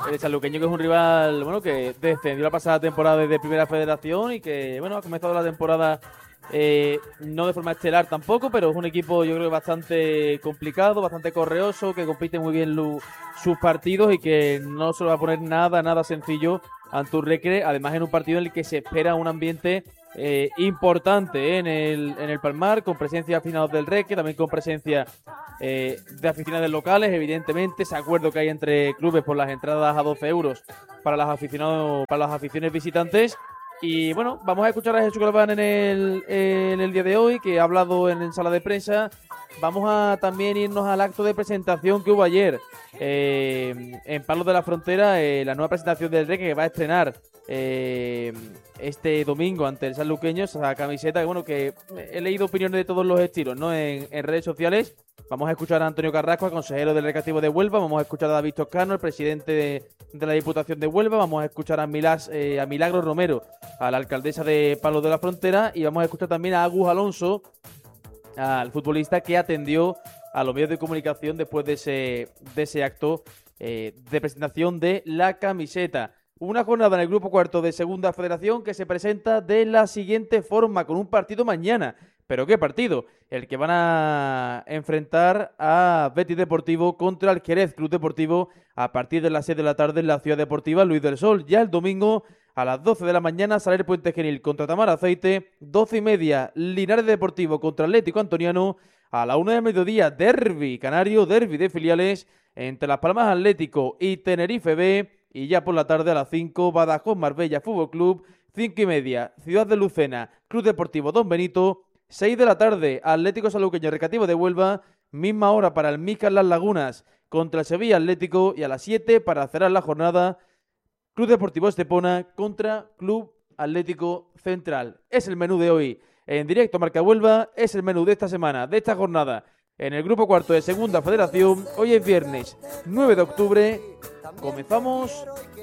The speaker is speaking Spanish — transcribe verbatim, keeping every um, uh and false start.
el sanluqueño, que es un rival, bueno, que descendió la pasada temporada desde Primera Federación y que, bueno, ha comenzado la temporada eh, no de forma estelar tampoco, pero es un equipo, yo creo, bastante complicado, bastante correoso, que compite muy bien lu- sus partidos y que no se lo va a poner nada, nada sencillo ante un Recre, además en un partido en el que se espera un ambiente eh, importante eh, en el en el Palmar, con presencia de aficionados del Recre, también con presencia eh, de aficionados locales, evidentemente, ese acuerdo que hay entre clubes por las entradas a doce euros para las aficionados, para las aficiones visitantes. Y bueno, vamos a escuchar a Jesús Galván en el, en el día de hoy, que ha hablado en sala de prensa. Vamos a también irnos al acto de presentación que hubo ayer eh, en Palos de la Frontera, eh, la nueva presentación del Recre, que va a estrenar eh, este domingo ante el sanluqueño, esa camiseta que, bueno, que he leído opiniones de todos los estilos, ¿no? En, en redes sociales. Vamos a escuchar a Antonio Carrasco, el consejero del Recreativo de Huelva. Vamos a escuchar a David Toscano, el presidente de, de la Diputación de Huelva. Vamos a escuchar a, Milás, eh, a Milagro Romero, a la alcaldesa de Palos de la Frontera. Y vamos a escuchar también a Agus Alonso, al futbolista que atendió a los medios de comunicación después de ese, de ese acto eh, de presentación de la camiseta. Una jornada en el grupo cuarto de Segunda Federación que se presenta de la siguiente forma, con un partido mañana. ¿Pero qué partido? El que van a enfrentar a Betis Deportivo contra el Jerez Club Deportivo a partir de las seis de la tarde en la Ciudad Deportiva Luis del Sol. Ya el domingo a las doce de la mañana, Saler Puente Genil contra Tamar Aceite. doce y media, Linares Deportivo contra Atlético Antoniano. A la una del mediodía, derbi canario, derbi de filiales entre Las Palmas Atlético y Tenerife B. Y ya por la tarde a las cinco, Badajoz Marbella Fútbol Club. cinco y media, Ciudad de Lucena, Club Deportivo Don Benito. seis de la tarde, Atlético Sanluqueño Recreativo de Huelva. Misma hora para el Mícar Las Lagunas contra el Sevilla Atlético. Y a las siete, para cerrar la jornada, Club Deportivo Estepona contra Club Atlético Central. Es el menú de hoy en directo Marca Huelva. Es el menú de esta semana, de esta jornada, en el grupo cuarto de Segunda Federación. Hoy es viernes nueve de octubre. Comenzamos